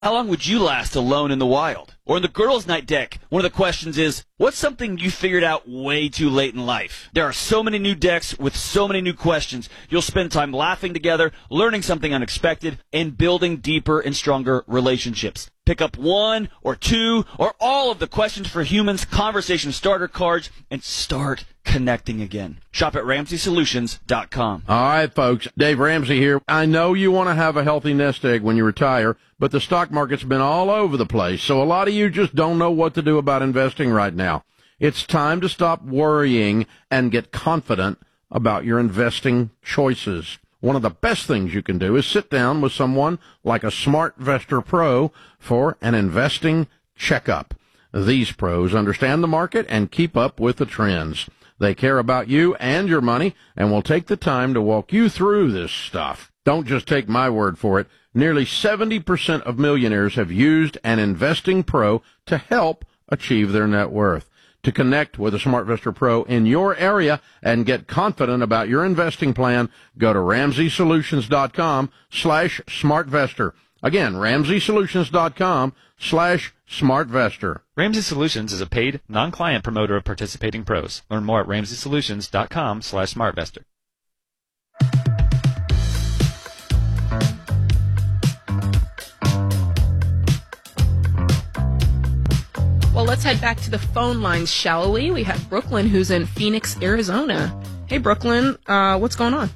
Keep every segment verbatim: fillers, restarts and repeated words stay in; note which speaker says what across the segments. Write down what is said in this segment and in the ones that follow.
Speaker 1: How long would you last alone in the wild? Or in the girls' night deck, one of the questions is, what's something you figured out way too late in life? There are so many new decks with so many new questions. You'll spend time laughing together, learning something unexpected, and building deeper and stronger relationships. Pick up one or two or all of the Questions for Humans conversation starter cards and start connecting again. Shop at Ramsey Solutions dot com.
Speaker 2: All right, folks. Dave Ramsey here. I know you want to have a healthy nest egg when you retire, but the stock market's been all over the place, so a lot of you just don't know what to do about investing right now. It's time to stop worrying and get confident about your investing choices. One of the best things you can do is sit down with someone like a SmartVestor Pro for an investing checkup. These pros understand the market and keep up with the trends. They care about you and your money and will take the time to walk you through this stuff. Don't just take my word for it. Nearly seventy percent of millionaires have used an investing pro to help achieve their net worth. To connect with a SmartVestor Pro in your area and get confident about your investing plan, go to Ramsey Solutions dot com slash SmartVestor. Again, Ramsey Solutions dot com slash SmartVestor.
Speaker 3: Ramsey Solutions is a paid, non-client promoter of participating pros. Learn more at Ramsey Solutions dot com slash SmartVestor.
Speaker 4: Well, let's head back to the phone lines, shall we? We have Brooklyn, who's in Phoenix, Arizona. Hey, Brooklyn, uh, what's going on?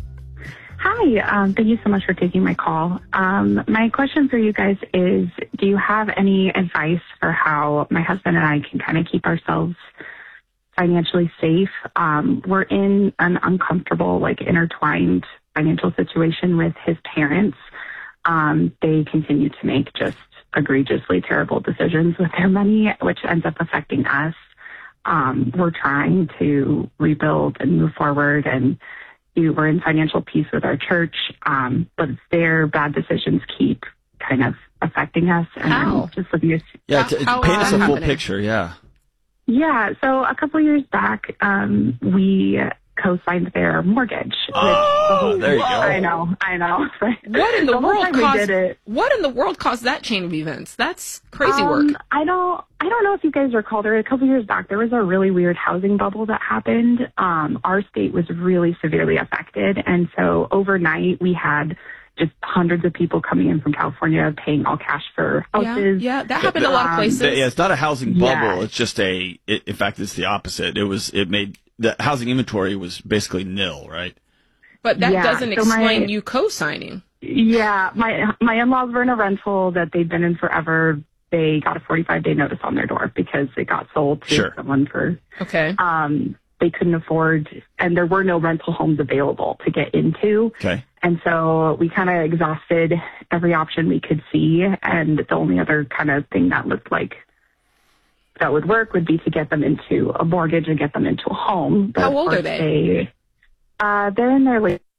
Speaker 5: Hi, um, thank you so much for taking my call. Um, my question for you guys is, do you have any advice for how my husband and I can kind of keep ourselves financially safe? Um, we're in an uncomfortable, like, intertwined financial situation with his parents. Um, they continue to make just egregiously terrible decisions with their money, which ends up affecting us. Um, we're trying to rebuild and move forward, and we we're in financial peace with our church, um, but their bad decisions keep kind of affecting us. And
Speaker 4: How?
Speaker 5: I'm just looking at
Speaker 1: Yeah,
Speaker 4: How-
Speaker 1: to,
Speaker 4: how
Speaker 1: paint
Speaker 4: is
Speaker 1: us
Speaker 4: that
Speaker 1: a full
Speaker 4: happening?
Speaker 1: picture, yeah.
Speaker 5: Yeah, so a couple years back, um, we co-signed their mortgage.
Speaker 1: Oh,
Speaker 5: which,
Speaker 1: there you go.
Speaker 5: I know, I know.
Speaker 4: What in the,
Speaker 5: The whole
Speaker 4: world
Speaker 5: time we
Speaker 4: caused
Speaker 5: did it-
Speaker 4: What in the world caused that chain of events? That's crazy
Speaker 5: Um,
Speaker 4: work.
Speaker 5: I don't, I don't know if you guys recall, there a couple years back, there was a really weird housing bubble that happened. Um, our state was really severely affected. And so overnight we had just hundreds of people coming in from California paying all cash for
Speaker 4: Yeah,
Speaker 5: houses.
Speaker 4: yeah, that happened a lot of
Speaker 5: Um,
Speaker 4: places.
Speaker 1: Yeah, it's not a housing bubble.
Speaker 5: Yeah.
Speaker 1: It's just a. It, in fact, it's the opposite. It was. It made the housing inventory was basically nil, right?
Speaker 4: But that
Speaker 5: Yeah,
Speaker 4: doesn't
Speaker 5: so my-
Speaker 4: explain you co-signing.
Speaker 5: Yeah, my my in-laws were in a rental that they'd been in forever. They got a forty-five day notice on their door because it got sold to
Speaker 1: Sure.
Speaker 5: someone for
Speaker 4: Okay.
Speaker 5: um they couldn't afford, and there were no rental homes available to get into.
Speaker 1: Okay.
Speaker 5: And so we kind of exhausted every option we could see, and the only other kind of thing that looked like that would work would be to get them into a mortgage and get them into a home. But
Speaker 4: How
Speaker 5: of
Speaker 4: old are
Speaker 5: course
Speaker 4: they?
Speaker 5: Uh, they're in their late.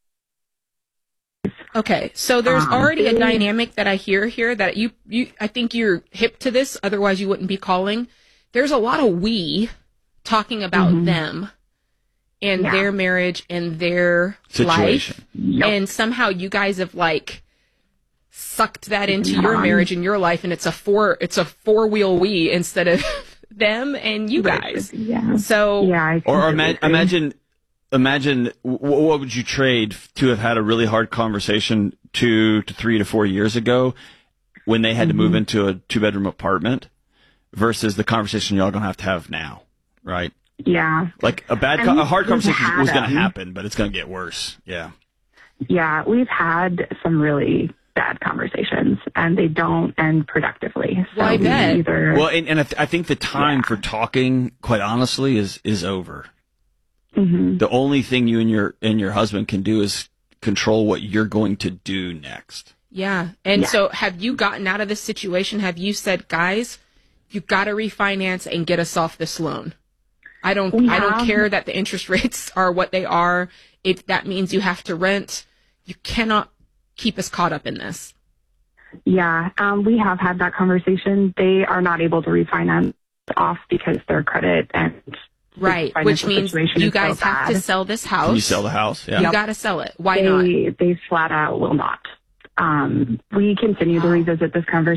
Speaker 4: Okay, so there's
Speaker 5: Um,
Speaker 4: already a
Speaker 5: they-
Speaker 4: dynamic that I hear here that you, you, I think you're hip to this, otherwise you wouldn't be calling. There's a lot of we talking about
Speaker 5: Mhm.
Speaker 4: them and
Speaker 5: Yeah.
Speaker 4: their marriage and their
Speaker 1: Situation.
Speaker 4: life.
Speaker 5: Yep.
Speaker 4: And somehow you guys have like sucked that into your
Speaker 5: Um,
Speaker 4: marriage and your life, and it's a four, it's a four wheel we instead of them and you guys.
Speaker 5: Yeah.
Speaker 4: So
Speaker 5: Yeah. I
Speaker 1: Or
Speaker 5: completely
Speaker 1: ima-
Speaker 5: agree.
Speaker 1: imagine, imagine w- what would you trade to have had a really hard conversation two to three to four years ago when they had to move into a two bedroom apartment versus the conversation y'all gonna have to have now, right?
Speaker 5: Yeah.
Speaker 1: Like a bad,
Speaker 5: And
Speaker 1: co- a
Speaker 5: we've-
Speaker 1: hard
Speaker 5: we've
Speaker 1: conversation
Speaker 5: had
Speaker 1: was gonna
Speaker 5: them.
Speaker 1: happen, but it's gonna get worse. Yeah.
Speaker 5: Yeah, we've had some really bad conversations, and they don't end productively. So
Speaker 4: Well, I
Speaker 5: we
Speaker 4: bet.
Speaker 5: Either,
Speaker 1: Well, and, and I, th- I think the time for talking, quite honestly, is is over.
Speaker 5: Mhm.
Speaker 1: The only thing you and your and your husband can do is control what you're going to do next.
Speaker 4: yeah. And
Speaker 5: Yeah.
Speaker 4: so have you gotten out of this situation? Have you said, guys, you got to refinance and get us off this loan? I don't,
Speaker 5: We
Speaker 4: I don't
Speaker 5: have-
Speaker 4: care that the interest rates are what they are. If that means you have to rent, you cannot keep us caught up in this.
Speaker 5: Yeah, um, we have had that conversation. They are not able to refinance off because their credit and
Speaker 4: Right.
Speaker 5: financial
Speaker 4: Which means
Speaker 5: situation
Speaker 4: you
Speaker 5: is so
Speaker 4: guys have to
Speaker 5: bad.
Speaker 4: sell this house.
Speaker 1: Can you sell the house? Yeah.
Speaker 4: You got to sell it. Why
Speaker 5: they,
Speaker 4: not?
Speaker 5: They flat out will not. Um, we continue to revisit this conversation.